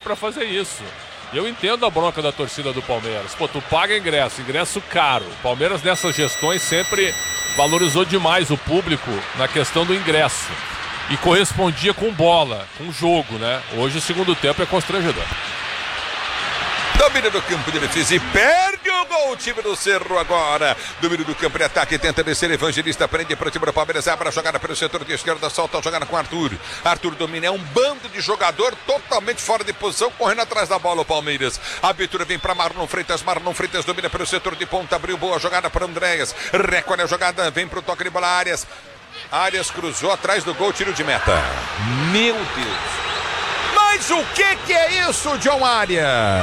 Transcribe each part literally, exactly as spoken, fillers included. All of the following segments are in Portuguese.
pra fazer isso. E eu entendo a bronca da torcida do Palmeiras. Pô, tu paga ingresso, ingresso caro. O Palmeiras nessas gestões sempre valorizou demais o público na questão do ingresso. E correspondia com bola, com jogo, né? Hoje o segundo tempo é constrangedor. Domínio do campo de defesa e perde o gol. O time do Cerro agora. Domínio do campo de ataque, tenta descer. Evangelista prende para o time do Palmeiras. Abre a jogada pelo setor de esquerda. Solta a jogada com Arthur. Arthur domina. É um bando de jogador totalmente fora de posição, correndo atrás da bola o Palmeiras. A abertura vem para Marlon Freitas. Marlon Freitas domina pelo setor de ponta. Abriu boa jogada para Andréas. Recolhe a jogada. Vem para o toque de bola. Arias. Arias cruzou atrás do gol. Tiro de meta. Meu Deus. Mas o que que é isso, John Arias?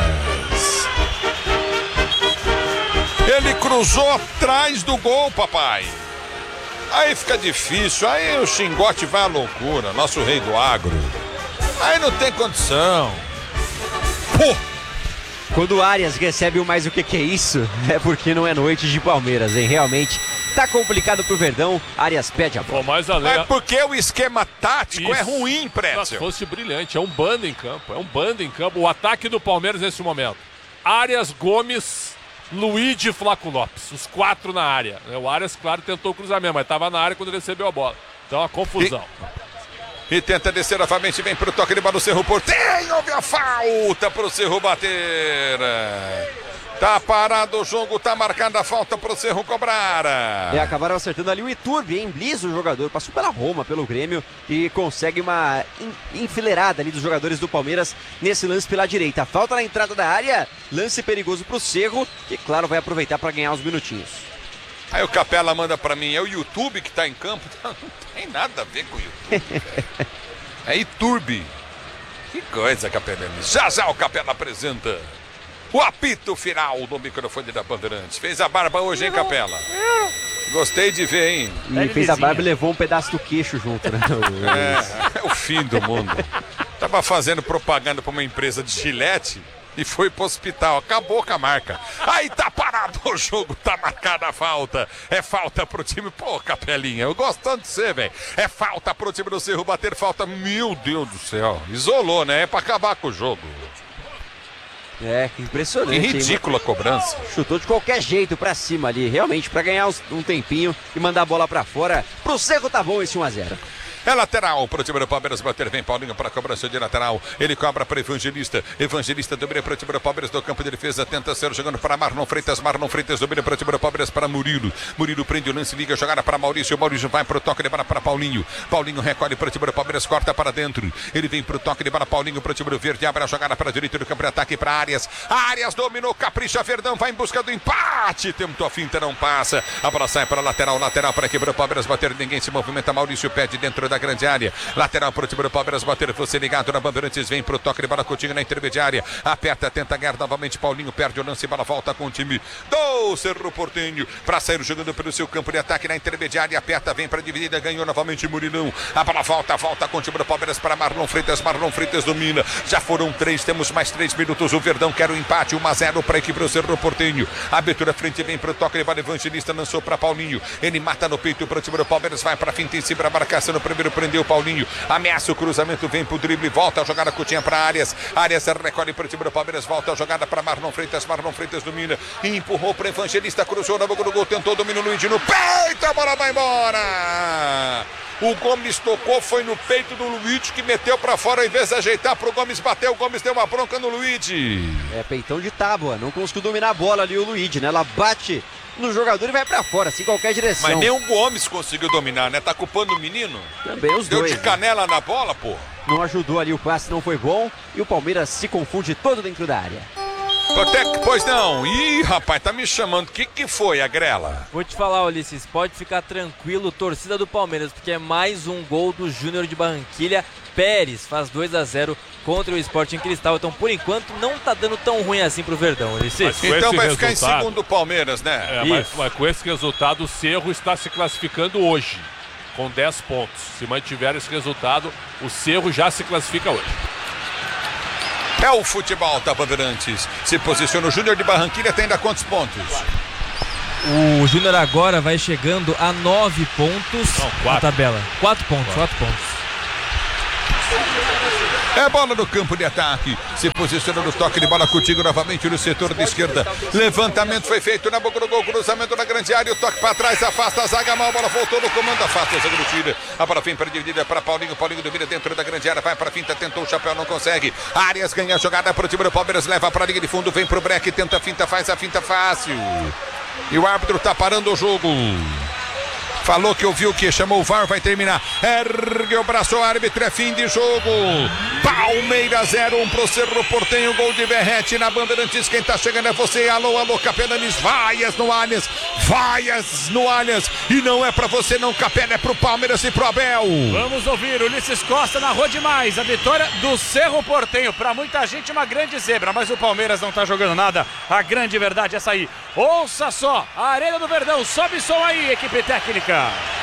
Ele cruzou atrás do gol, papai. Aí fica difícil, aí o xingote vai à loucura, nosso rei do agro. Aí não tem condição. Pô! Quando o Arias recebe o mais o que que é isso, é porque não é noite de Palmeiras, hein? Realmente tá complicado pro Verdão. Arias pede a bola. Pô, mais além... É porque o esquema tático Isso. é ruim, Prédio. Se fosse brilhante, é um bando em campo, é um bando em campo. O ataque do Palmeiras nesse momento. Arias, Gomes, Luigi e Flaco Lopes, os quatro na área. O Arias, claro, tentou o cruzamento, mas estava na área quando recebeu a bola. Então, uma confusão. E... E tenta descer novamente, vem pro toque de bola do Cerro Porteño, houve a falta pro Cerro bater. Tá parado o jogo, tá marcada a falta pro Cerro cobrar. É, acabaram acertando ali o Iturbe, hein? Liso o jogador, passou pela Roma, pelo Grêmio e consegue uma enfileirada ali dos jogadores do Palmeiras nesse lance pela direita. Falta na entrada da área, lance perigoso pro Cerro, que claro vai aproveitar para ganhar uns minutinhos. Aí o Capela manda pra mim, é o YouTube que tá em campo? Não tem nada a ver com o YouTube. É Iturbe. Que coisa, Capela. Já já o Capela apresenta o apito final do microfone da Bandeirantes. Fez a barba hoje, hein, Capela? Gostei de ver, hein? E fez a barba e levou um pedaço do queixo junto, né? É, é o fim do mundo. Tava fazendo propaganda pra uma empresa de Gillette e foi pro hospital. Acabou com a marca. Aí tá parado o jogo, tá marcada a falta. É falta pro time. Pô, Capelinha, eu gosto tanto de você, velho. É falta pro time do Cerro bater falta. Meu Deus do céu. Isolou, né? É pra acabar com o jogo. É, que impressionante. Que ridícula a cobrança. Chutou de qualquer jeito pra cima ali, realmente, pra ganhar um tempinho e mandar a bola pra fora. Pro Cerro tá bom esse um a zero. É lateral pro time do Palmeiras bater. Vem Paulinho para a cobrança de lateral. Ele cobra para Evangelista. Evangelista domina para o time do Palmeiras do campo de defesa. Tenta ser jogando para Marlon Freitas. Marlon Freitas domina para o time do Palmeiras para Murilo. Murilo prende o lance, liga a jogada para Maurício. Maurício vai para o toque de bola para Paulinho. Paulinho recolhe para o time do Palmeiras, corta para dentro. Ele vem para o toque de bola. Paulinho para o time do Verde. Abre a jogada para a direita do campo de ataque para Arias. Arias dominou, capricha. Verdão vai em busca do empate. Tentou a finta, não passa. A bola sai para a lateral. Lateral para quebrar o Palmeiras bater. Ninguém se movimenta. Maurício pede dentro da grande área. Lateral pro time do Palmeiras bater, você ligado na Bandeirantes, vem pro toque de bola, Coutinho na intermediária, aperta, tenta ganhar novamente, Paulinho perde o lance, bola volta com o time do Cerro Porteño, pra sair jogando pelo seu campo de ataque na intermediária, aperta, vem pra dividida, ganhou novamente Murilão, a bola volta, volta com o time do Palmeiras para Marlon Freitas, Marlon Freitas domina, já foram três, temos mais três minutos, o Verdão quer o empate, um a zero pra equipe do Cerro Porteño, abertura frente, vem pro toque de bola, Evangelista lançou pra Paulinho, ele mata no peito pro time do Palmeiras, vai pra finta em cima, a marcação no primeiro, prendeu Paulinho, ameaça o cruzamento, vem pro drible, volta a jogada Coutinho para Arias, Arias recolhe para o time do Palmeiras, volta a jogada para Marlon Freitas, Marlon Freitas domina, empurrou para Evangelista, cruzou na boca do gol, tentou, domina o Luigi no peito, a bola vai embora. O Gomes tocou, foi no peito do Luigi, que meteu para fora, ao invés de ajeitar pro Gomes, bateu, o Gomes deu uma bronca no Luigi. É, peitão de tábua, não conseguiu dominar a bola ali o Luigi, né? Ela bate no jogador e vai pra fora, assim, qualquer direção. Mas nem o Gomes conseguiu dominar, né? Tá culpando o menino? Também os Deu dois. Deu de canela, né, na bola, pô. Não ajudou ali, o passe não foi bom e o Palmeiras se confunde todo dentro da área. Até que, pois não. Ih, rapaz, tá me chamando. O que que foi, Agrela? Vou te falar, Ulisses, pode ficar tranquilo, torcida do Palmeiras, porque é mais um gol do Júnior de Barranquilha. Pérez faz dois a zero contra o Sporting Cristal. Então, por enquanto, não tá dando tão ruim assim pro Verdão, Ulisses. Então vai resultado, ficar em segundo o Palmeiras, né? É, mas, mas com esse resultado, o Cerro está se classificando hoje, com dez pontos. Se mantiver esse resultado, o Cerro já se classifica hoje. É o futebol da Bandeirantes. Se posiciona o Júnior de Barranquilha, tem ainda quantos pontos? O Júnior agora vai chegando a nove pontos Não, na tabela. Quatro pontos, Quatro. quatro pontos. É bola no campo de ataque. Se posiciona no toque de bola contigo novamente no setor de esquerda. Levantamento foi feito na boca do gol. Cruzamento na grande área. O toque para trás. Afasta a zaga mal. A bola voltou no comando. Afasta a zaga do time. A bola vem para dividida para Paulinho. Paulinho domina dentro da grande área. Vai para a finta. Tentou o chapéu. Não consegue. Arias ganha a jogada para o time do Palmeiras. Leva para a linha de fundo. Vem para o break. Tenta a finta. Faz a finta fácil. E o árbitro está parando o jogo. Falou que ouviu que chamou o V A R, vai terminar. Ergue o braço, árbitro, é fim de jogo. Palmeiras zero um pro Cerro Porteño, gol de Verrete na Bandeirantes. Quem tá chegando é você. Alô, alô, Capelanes, vaias no Allianz, vaias no Allianz. E não é pra você não, Capela, é pro Palmeiras e pro Abel. Vamos ouvir Ulisses Costa narrou demais a vitória do Cerro Porteño. Pra muita gente uma grande zebra, mas o Palmeiras não tá jogando nada. A grande verdade é essa aí. Ouça só, a Arena do Verdão, sobe som aí, equipe técnica.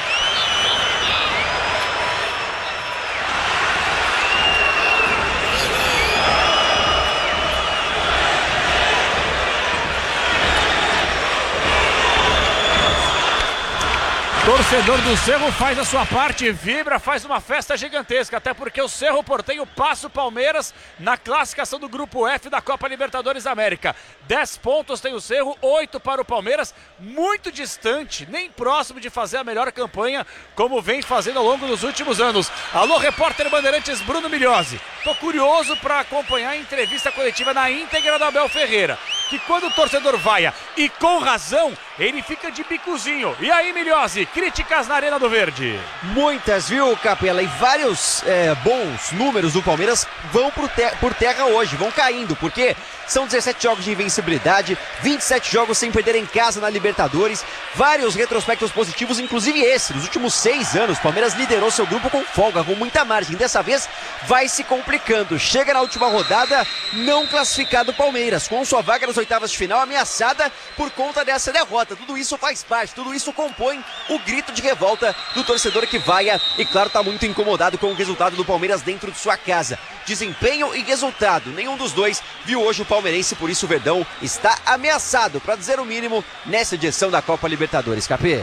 Torcedor do Cerro faz a sua parte, vibra, faz uma festa gigantesca, até porque o Cerro Porteño passa o Palmeiras na classificação do Grupo F da Copa Libertadores da América. dez pontos tem o Cerro, oito para o Palmeiras, muito distante, nem próximo de fazer a melhor campanha como vem fazendo ao longo dos últimos anos. Alô, repórter Bandeirantes Bruno Milhozzi. Tô curioso para acompanhar a entrevista coletiva na íntegra do Abel Ferreira, que quando o torcedor vaia, e com razão, ele fica de bicozinho. E aí, Milhozzi, críticas na Arena do Verde? Muitas, viu, Capela? E vários é, bons números do Palmeiras vão por, ter por terra hoje, vão caindo, porque são dezessete jogos de invencibilidade, vinte e sete jogos sem perder em casa na Libertadores, vários retrospectos positivos, inclusive esse. Nos últimos seis anos, o Palmeiras liderou seu grupo com folga, com muita margem. Dessa vez, vai se complicando. Chega na última rodada, não classificado o Palmeiras, com sua vaga nas oitavas de final ameaçada por conta dessa derrota. Tudo isso faz parte, tudo isso compõe o grito de revolta do torcedor que vaia e, claro, está muito incomodado com o resultado do Palmeiras dentro de sua casa. Desempenho e resultado, nenhum dos dois viu hoje o palmeirense, por isso o Verdão está ameaçado, para dizer o mínimo, nessa edição da Copa Libertadores. Capê?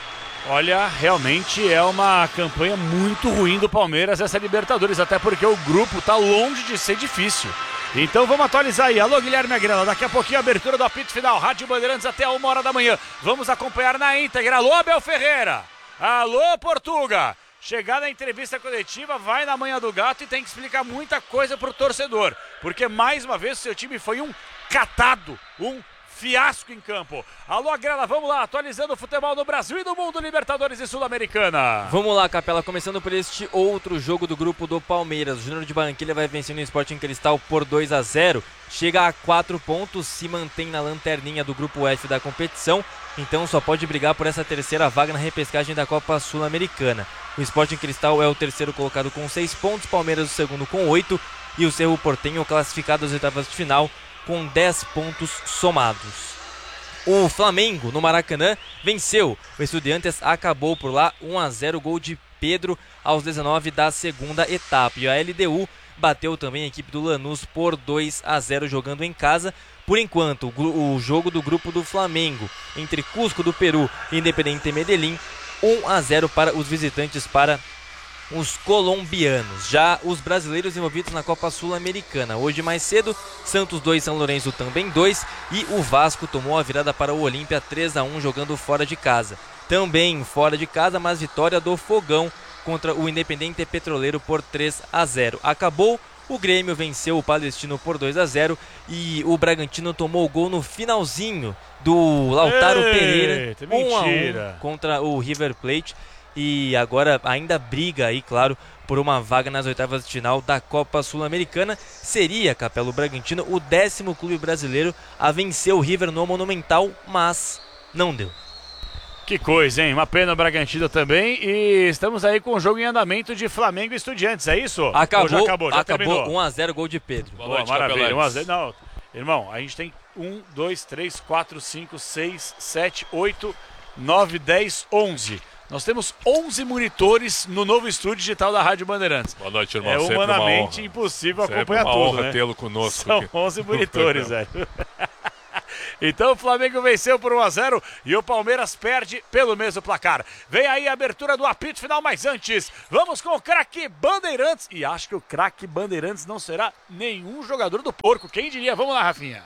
Olha, realmente é uma campanha muito ruim do Palmeiras essa Libertadores, até porque o grupo está longe de ser difícil. Então vamos atualizar aí. Alô, Guilherme Agrela, daqui a pouquinho a abertura do apito final. Rádio Bandeirantes até uma hora da manhã. Vamos acompanhar na íntegra. Alô, Abel Ferreira. Alô, Portuga. Chegar na entrevista coletiva, vai na manhã do gato e tem que explicar muita coisa pro torcedor. Porque mais uma vez o seu time foi um catado, um fiasco em campo. Alô, Agrela, vamos lá, atualizando o futebol no Brasil e no mundo, Libertadores e Sul-Americana. Vamos lá, Capela, começando por este outro jogo do grupo do Palmeiras. O Júnior de Barranquilla vai vencendo o Sporting Cristal por dois a zero. Chega a quatro pontos, se mantém na lanterninha do grupo F da competição. Então só pode brigar por essa terceira vaga na repescagem da Copa Sul-Americana. O Sporting Cristal é o terceiro colocado com seis pontos, Palmeiras o segundo com oito e o Cerro Porteño classificado às oitavas de final com dez pontos somados. O Flamengo, no Maracanã, venceu. O Estudiantes acabou por lá, um a zero, gol de Pedro aos dezenove da segunda etapa. E a L D U bateu também a equipe do Lanús por dois a zero, jogando em casa. Por enquanto, o jogo do grupo do Flamengo, entre Cusco do Peru e Independiente Medellín, um a zero para os visitantes, para os colombianos. Já os brasileiros envolvidos na Copa Sul-Americana. Hoje mais cedo, Santos dois, São Lourenço também dois. E o Vasco tomou a virada para o Olímpia três a um, jogando fora de casa. Também fora de casa, mas vitória do Fogão contra o Independiente Petroleiro por três a zero. Acabou, o Grêmio venceu o Palestino por dois a zero. E o Bragantino tomou o gol no finalzinho do Lautaro Eita, Pereira, um a mentira. um contra o River Plate. E agora ainda briga aí, claro, por uma vaga nas oitavas de final da Copa Sul-Americana. Seria, Capela, o Bragantino o décimo clube brasileiro a vencer o River no Monumental, mas não deu. Que coisa, hein? Uma pena o Bragantino também. E estamos aí com o jogo em andamento de Flamengo e Estudiantes, é isso? Acabou, Ou já acabou, já acabou, terminou? um a zero, gol de Pedro. Boa Boa, noite, maravilha, um a Capelanes. zero. Não, irmão, a gente tem um, dois, três, quatro, cinco, seis, sete, oito, nove, dez, onze. Nós temos onze monitores no novo estúdio digital da Rádio Bandeirantes. Boa noite, irmão. É Sempre uma humanamente honra. impossível Sempre acompanhar uma tudo, honra né? tê-lo conosco São aqui onze no monitores, programa. velho. Então o Flamengo venceu por um a zero e o Palmeiras perde pelo mesmo placar. Vem aí a abertura do apito final, mas antes, vamos com o craque Bandeirantes. E acho que o craque Bandeirantes não será nenhum jogador do porco. Quem diria? Vamos lá, Rafinha.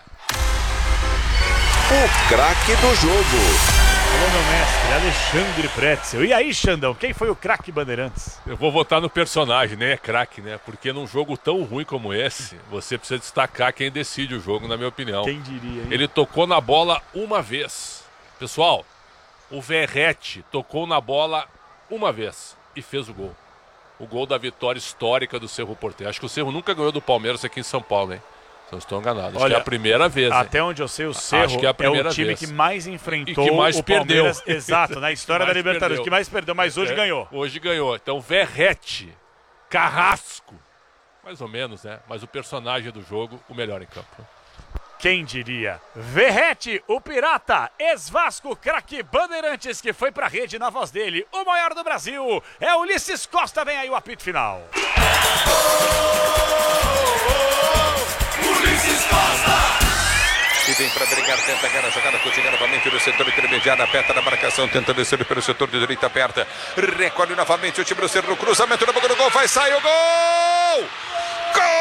O craque do jogo. Alô, meu mestre, Alexandre Pretzel. E aí, Xandão, quem foi o craque Bandeirantes? Eu vou votar no personagem, nem é craque, né? Porque num jogo tão ruim como esse, você precisa destacar quem decide o jogo, na minha opinião. Quem diria, hein? Ele tocou na bola uma vez. Pessoal, o Verratti tocou na bola uma vez e fez o gol. O gol da vitória histórica do Cerro Porteño. Acho que o Cerro nunca ganhou do Palmeiras aqui em São Paulo, hein? Não estou enganado. Acho Olha, que é a primeira vez. Até hein? onde eu sei, o Cerro Acho que é, a primeira é o time vez. que mais enfrentou e que mais o perdeu. Palmeiras. Exato, na história da mais Libertadores, perdeu. que mais perdeu, mas hoje É, ganhou. Hoje ganhou. Então, Verratti, Carrasco, mais ou menos, né? Mas o personagem do jogo, o melhor em campo. Quem diria? Verratti, o pirata, ex-Vasco, craque Bandeirantes, que foi pra rede na voz dele. O maior do Brasil é Ulisses Costa. Vem aí o apito final. Ulisses Costa! E vem para brigar, tenta ganhar a jogada, continua novamente no setor intermediário, aperta na marcação, tenta descer pelo setor de direita, aperta, recolhe novamente o time do Cerro, cruzamento na boca do gol, vai sair o gol! Gol!